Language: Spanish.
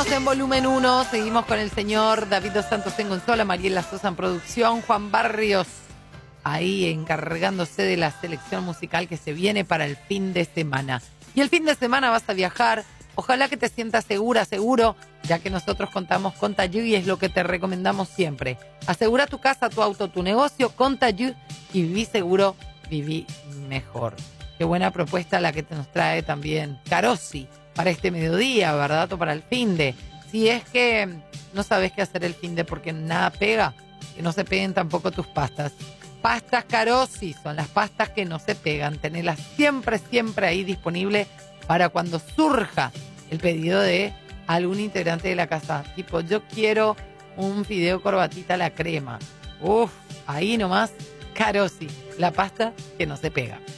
Seguimos en volumen 1, seguimos con el señor David dos Santos en consola, Mariela Sosa en producción, Juan Barrios ahí encargándose de la selección musical que se viene para el fin de semana. Y el fin de semana vas a viajar, ojalá que te sientas segura, seguro, ya que nosotros contamos con Tayú y es lo que te recomendamos siempre. Asegura tu casa, tu auto, tu negocio con Tayú y viví seguro, viví mejor. Qué buena propuesta la que nos trae también Carosi para este mediodía, ¿verdad? O para el finde. Si es que no sabes qué hacer el finde porque nada pega, que no se peguen tampoco tus pastas. Pastas Carosi son las pastas que no se pegan. Tenerlas siempre, siempre ahí disponible para cuando surja el pedido de algún integrante de la casa. Tipo, yo quiero un fideo corbatita a la crema. Uf, ahí nomás, Carosi, la pasta que no se pega.